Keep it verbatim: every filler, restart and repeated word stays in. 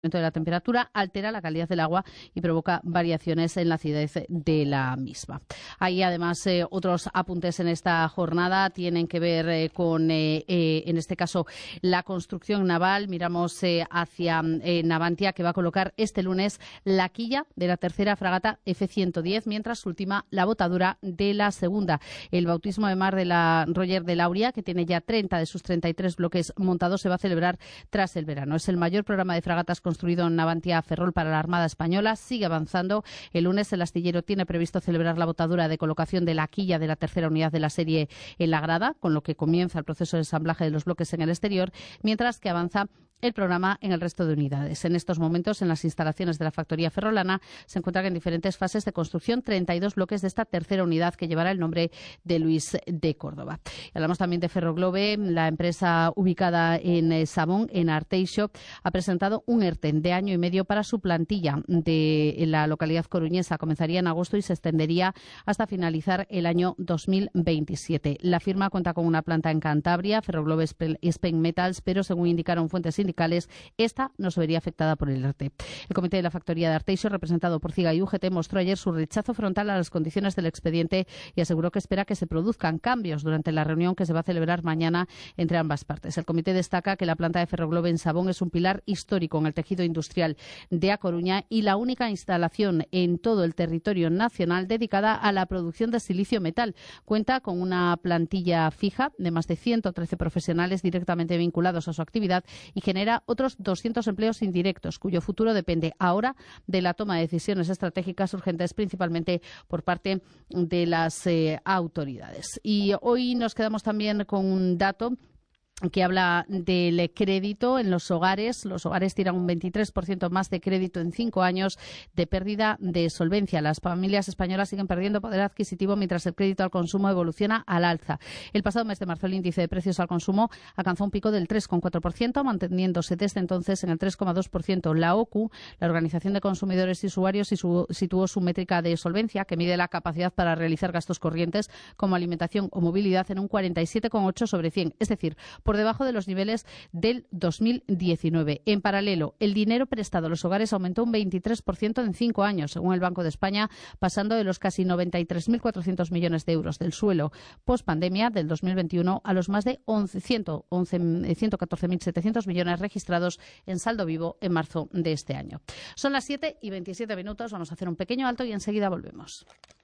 de la temperatura altera la calidad del agua y provoca variaciones en la acidez de la misma. Hay además eh, otros apuntes en esta jornada, tienen que ver eh, con, eh, eh, en este caso, la construcción naval. Miramos eh, hacia eh, Navantia, que va a colocar este lunes la quilla de la tercera fragata F ciento diez, mientras ultima la botadura de la segunda. El bautismo de mar de la Roger de Lauria, que tiene ya treinta de sus treinta y tres bloques montados, se va a celebrar tras el verano. Es el mayor programa de fragatas construido en Navantia Ferrol para la Armada Española. Sigue avanzando. El lunes el astillero tiene previsto celebrar la botadura de colocación de la quilla de la tercera unidad de la serie en la grada, con lo que comienza el proceso de ensamblaje de los bloques en el exterior, mientras que avanza el programa en el resto de unidades. En estos momentos, en las instalaciones de la factoría ferrolana, se encuentran en diferentes fases de construcción treinta y dos bloques de esta tercera unidad, que llevará el nombre de Luis de Córdoba. Y hablamos también de Ferroglobe. La empresa ubicada en eh, Sabón, en Arteixo, ha presentado un ERTE de año y medio para su plantilla de la localidad coruñesa. Comenzaría en agosto y se extendería hasta finalizar el año dos mil veintisiete. La firma cuenta con una planta en Cantabria, Ferroglobe Spain Metals, pero según indicaron fuentes sindicales, esta no se vería afectada por el ERTE. El comité de la factoría de Arteixo, representado por CIGA y U G T, mostró ayer su rechazo frontal a las condiciones del expediente y aseguró que espera que se produzcan cambios durante la reunión que se va a celebrar mañana entre ambas partes. El comité destaca que la planta de Ferroglobe en Sabón es un pilar histórico en el tejido industrial de A Coruña y la única instalación en todo el territorio nacional dedicada a la producción de silicio metal. Cuenta con una plantilla fija de más de ciento trece profesionales directamente vinculados a su actividad y genera otros doscientos empleos indirectos, cuyo futuro depende ahora de la toma de decisiones estratégicas urgentes, principalmente por parte de las eh, autoridades. Y hoy nos quedamos también con un dato que habla del crédito en los hogares. Los hogares tiran un veintitrés por ciento más de crédito en cinco años de pérdida de solvencia. Las familias españolas siguen perdiendo poder adquisitivo mientras el crédito al consumo evoluciona al alza. El pasado mes de marzo el índice de precios al consumo alcanzó un pico del tres coma cuatro por ciento, manteniéndose desde entonces en el tres coma dos por ciento. La O C U, la Organización de Consumidores y Usuarios, situó su métrica de solvencia, que mide la capacidad para realizar gastos corrientes como alimentación o movilidad, en un cuarenta y siete coma ocho sobre cien, es decir, por debajo de los niveles del dos mil diecinueve. En paralelo, el dinero prestado a los hogares aumentó un veintitrés por ciento en cinco años, según el Banco de España, pasando de los casi noventa y tres mil cuatrocientos millones de euros del suelo post-pandemia del dos mil veintiuno a los más de ciento catorce mil setecientos millones registrados en saldo vivo en marzo de este año. Son las siete y veintisiete minutos. Vamos a hacer un pequeño alto y enseguida volvemos.